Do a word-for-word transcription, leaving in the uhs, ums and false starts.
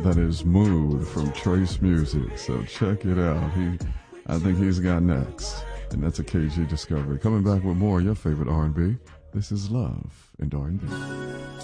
That is Mood from Trace Music. So check it out. He, I think he's got next. And that's a K G Discovery. Coming back with more of your favorite R and B. This is Love and R and B.